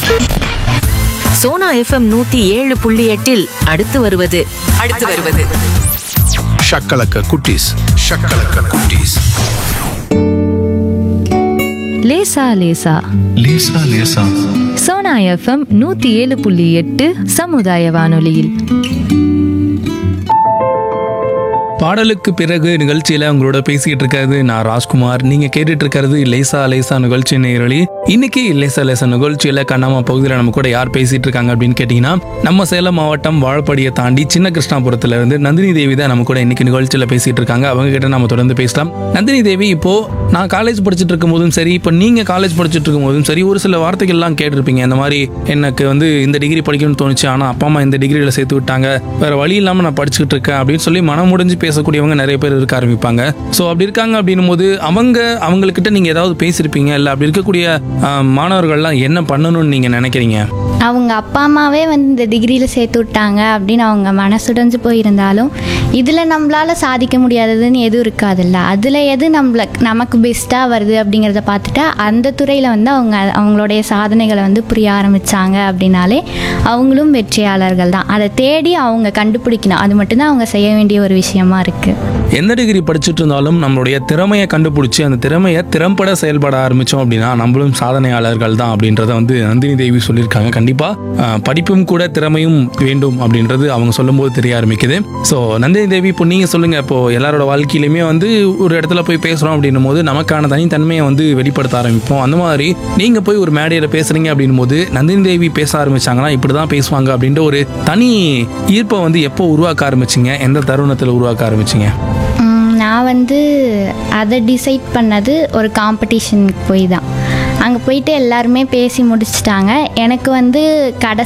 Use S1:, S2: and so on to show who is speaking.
S1: Sona FM 107.8 அடுத்து வருவது
S2: ஷக்கலக்க குட்டீஸ். ஷக்கலக்க குட்டீஸ்.
S3: லேசா லேசா
S2: லேசா லேசா.
S3: சோனா எஃப்எம் 107.8 சமுதாய வானொலியில்.
S4: பாடலுக்கு பிறகு நிகழ்ச்சியில உங்களோட பேசிக்கிட்டு இருக்காது நான் ராஜ்குமார். நீங்க கேட்டுட்டு இருக்கிறது லேசா லேசா நிகழ்ச்சி நேரலி. இன்னைக்கு லேசா லேசா நிகழ்ச்சியில கண்ணாமா பகுதியில் நம்ம கூட யார் பேசிட்டு இருக்காங்க அப்படின்னு கேட்டீங்கன்னா, நம்ம சேலம் மாவட்டம் வாழப்பாடியை தாண்டி சின்ன கிருஷ்ணாபுரத்துல இருந்து நந்தினி தேவி தான் நம்ம கூட இன்னைக்கு நிகழ்ச்சியில பேசிட்டு இருக்காங்க. அவங்க கிட்ட நம்ம தொடர்ந்து பேசலாம். நந்தினி தேவி, இப்போ நான் காலேஜ் படிச்சுட்டு இருக்கும் போதும் சரி, இப்போ நீங்க காலேஜ் படிச்சுட்டு இருக்கும் போதும் சரி, ஒரு சில வார்த்தைகள்லாம் கேட்டிருப்பீங்க. இந்த மாதிரி எனக்கு இந்த டிகிரி படிக்கணும்னு தோணுச்சு, ஆனா அப்பா அம்மா இந்த டிகிரியில சேர்த்து விட்டாங்க, வேற வழி இல்லாம நான் படிச்சுட்டு இருக்கேன் அப்படின்னு சொல்லி மனம் முடிஞ்சு பேசக்கூடியவங்க நிறைய பேர் இருக்க ஆரம்பிப்பாங்க. ஸோ அப்படி இருக்காங்க அப்படின்னும் போது அவங்கக்கிட்ட நீங்க ஏதாவது பேசியிருப்பீங்க, இல்லை அப்படி இருக்கக்கூடிய மாணவர்கள்லாம் என்ன பண்ணணும்னு நீங்க நினைக்கிறீங்க?
S5: அவங்க அப்பா அம்மாவே இந்த டிகிரியில் சேர்த்து விட்டாங்க அப்படின்னு அவங்க மனசுடைஞ்சு போயிருந்தாலும், இதில் நம்மளால் சாதிக்க முடியாததுன்னு எதுவும் இருக்காதுல்ல. அதில் எது நமக்கு பெஸ்ட்டாக வருது அப்படிங்கிறத பார்த்துட்டு அந்த துறையில் அவங்களுடைய சாதனைகளை புரிய ஆரம்பித்தாங்க அப்படின்னாலே அவங்களும் வெற்றியாளர்கள் தான். அதை தேடி அவங்க கண்டுபிடிக்கணும். அது மட்டும்தான் அவங்க செய்ய வேண்டிய ஒரு விஷயமா இருக்குது.
S4: எந்த டிகிரி படிச்சுட்டு இருந்தாலும் நம்மளுடைய திறமையை கண்டுபிடிச்சி அந்த திறமையை திறம்பட செயல்பட ஆரம்பித்தோம் அப்படின்னா நம்மளும் சாதனையாளர்கள் தான் அப்படின்றத நந்தினி தேவி சொல்லியிருக்காங்க. கண்டிப்பாக படிப்பும் கூட திறமையும் வேண்டும் அப்படின்றது அவங்க சொல்லும்போது தெரிய ஆரம்பிக்குது. ஸோ நந்தினி தேவி, இப்போ நீங்கள் சொல்லுங்கள், இப்போ எல்லாரோட வாழ்க்கையிலுமே ஒரு இடத்துல போய் பேசுகிறோம் அப்படின்னும் போது நமக்கான தனித்தன்மையை வெளிப்படுத்த ஆரம்பிப்போம். அந்த மாதிரி நீங்கள் போய் ஒரு மேடையில் பேசுகிறீங்க அப்படின்னும் போது நந்தினி தேவி பேச ஆரம்பிச்சாங்கன்னா இப்படி தான் பேசுவாங்க அப்படின்ற ஒரு தனி ஈர்ப்பை எப்போ உருவாக்க ஆரம்பிச்சிங்க? எந்த தருணத்தில் உருவாக்க ஆரம்பிச்சிங்க?
S5: நான் அதை டிசைட் பண்ணது ஒரு காம்படிஷனுக்கு போய் தான். அங்கே போயிட்டு எல்லாருமே பேசி முடிச்சிட்டாங்க. எனக்கு கடைசி